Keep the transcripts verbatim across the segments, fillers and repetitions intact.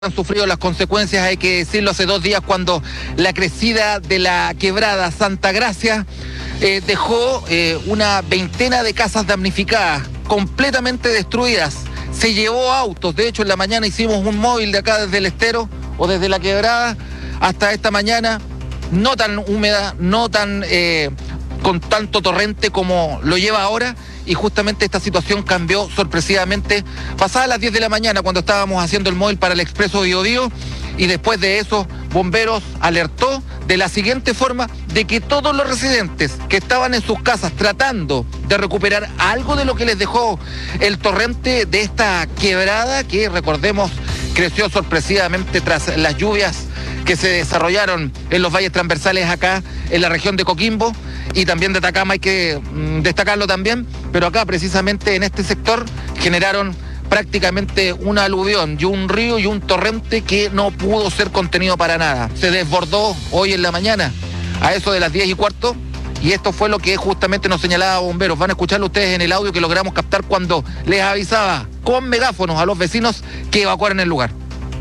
Han sufrido las consecuencias, hay que decirlo, hace dos días cuando la crecida de la quebrada Santa Gracia eh, dejó eh, una veintena de casas damnificadas, completamente destruidas. Se llevó autos, de hecho en la mañana hicimos un móvil de acá desde el estero o desde la quebrada hasta esta mañana, no tan húmeda, no tan eh, con tanto torrente como lo lleva ahora. Y justamente esta situación cambió sorpresivamente pasadas las diez de la mañana cuando estábamos haciendo el móvil para el Expreso Bío Bío, y después de eso Bomberos alertó de la siguiente forma de que todos los residentes que estaban en sus casas tratando de recuperar algo de lo que les dejó el torrente de esta quebrada, que recordemos creció sorpresivamente tras las lluvias que se desarrollaron en los valles transversales acá en la región de Coquimbo y también de Atacama, hay que mm, destacarlo también, pero acá precisamente en este sector generaron prácticamente una aluvión y un río y un torrente que no pudo ser contenido para nada. Se desbordó hoy en la mañana a eso de las diez y cuarto, y esto fue lo que justamente nos señalaba Bomberos. Van a escucharlo ustedes en el audio que logramos captar cuando les avisaba con megáfonos a los vecinos que evacuaran el lugar.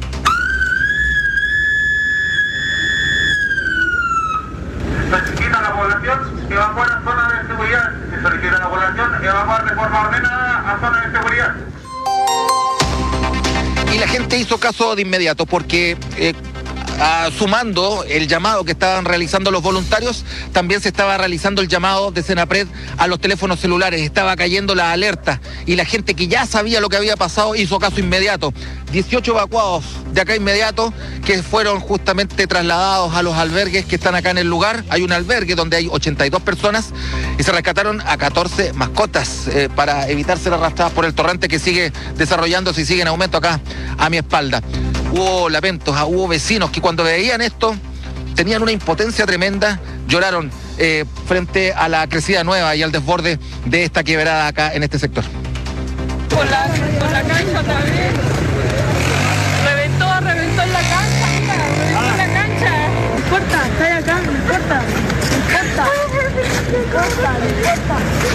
Solicita a la población evacuar a zonas de seguridad. Se solicita a la población evacuar de forma ordenada a zonas de seguridad. Y la gente hizo caso de inmediato porque eh, ah, sumando el llamado que estaban realizando los voluntarios, también se estaba realizando el llamado de Senapred a los teléfonos celulares. Estaba cayendo la alerta y la gente que ya sabía lo que había pasado hizo caso inmediato. dieciocho evacuados de acá inmediato que fueron justamente trasladados a los albergues que están acá en el lugar. Hay un albergue donde hay ochenta y dos personas y se rescataron a catorce mascotas eh, para evitar ser arrastradas por el torrente que sigue desarrollándose y sigue en aumento acá a mi espalda. Hubo lamentos, hubo vecinos que cuando veían esto tenían una impotencia tremenda, lloraron eh, frente a la crecida nueva y al desborde de esta quebrada acá en este sector. Por la, por la cancha también. Reventó, reventó en la cancha, mira, reventó en la cancha. No importa, estoy acá, no importa. No importa. No importa, no importa.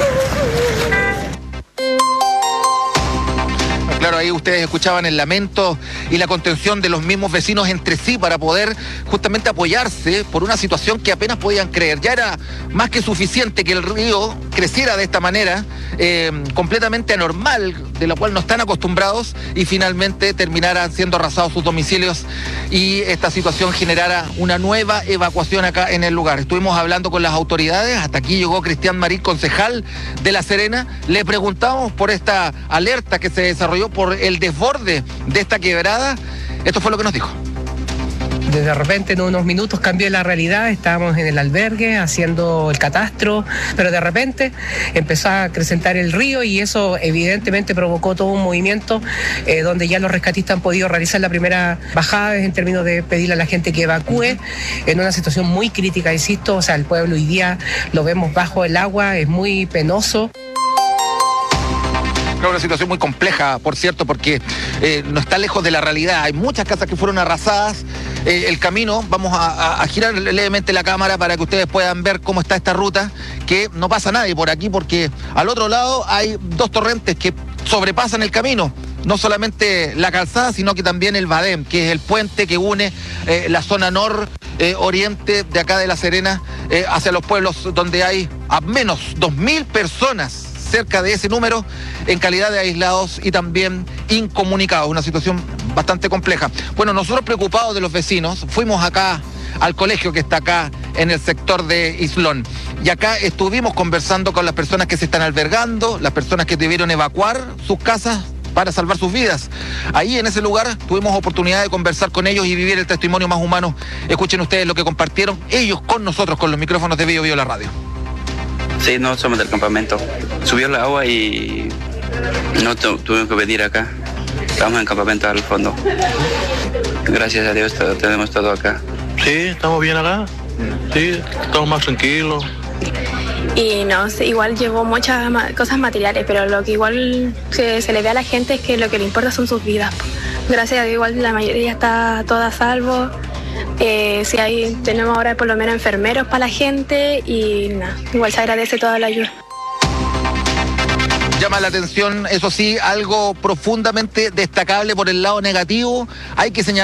Claro, ahí ustedes escuchaban el lamento y la contención de los mismos vecinos entre sí para poder justamente apoyarse por una situación que apenas podían creer. Ya era más que suficiente que el río creciera de esta manera, eh, completamente anormal, de la cual no están acostumbrados, y finalmente terminaran siendo arrasados sus domicilios y esta situación generara una nueva evacuación acá en el lugar. Estuvimos hablando con las autoridades, hasta aquí llegó Cristian Marín, concejal de La Serena. Le preguntamos por esta alerta que se desarrolló por el desborde de esta quebrada. Esto fue lo que nos dijo. De repente en unos minutos cambió la realidad, estábamos en el albergue haciendo el catastro, pero de repente empezó a acrecentar el río y eso evidentemente provocó todo un movimiento eh, donde ya los rescatistas han podido realizar la primera bajada en términos de pedirle a la gente que evacúe en una situación muy crítica, insisto, o sea, el pueblo hoy día lo vemos bajo el agua, es muy penoso. Una situación muy compleja, por cierto, porque eh, no está lejos de la realidad. Hay muchas casas que fueron arrasadas. Eh, el camino, vamos a, a girar levemente la cámara para que ustedes puedan ver cómo está esta ruta, que no pasa nadie por aquí porque al otro lado hay dos torrentes que sobrepasan el camino. No solamente la calzada, sino que también el Badem, que es el puente que une eh, la zona nor-oriente eh, de acá de La Serena eh, hacia los pueblos donde hay a menos dos mil personas, cerca de ese número, en calidad de aislados y también incomunicados. Una situación bastante compleja. Bueno, nosotros preocupados de los vecinos, fuimos acá al colegio que está acá en el sector de Islón. Y acá estuvimos conversando con las personas que se están albergando, las personas que debieron evacuar sus casas para salvar sus vidas. Ahí en ese lugar tuvimos oportunidad de conversar con ellos y vivir el testimonio más humano. Escuchen ustedes lo que compartieron ellos con nosotros, con los micrófonos de Bío Bío la radio. Sí, no somos del campamento. Subió el agua y no tu, tuvimos que venir acá. Estamos en campamento al fondo. Gracias a Dios todo, tenemos todo acá. Sí, estamos bien acá. Sí, estamos más tranquilos. Y no, igual llevó muchas cosas materiales, pero lo que igual se, se le ve a la gente es que lo que le importa son sus vidas. Gracias a Dios igual la mayoría está toda a salvo. Eh, si hay, tenemos ahora por lo menos enfermeros para la gente y nada, igual se agradece toda la ayuda. Llama la atención, eso sí, algo profundamente destacable por el lado negativo. Hay que señalar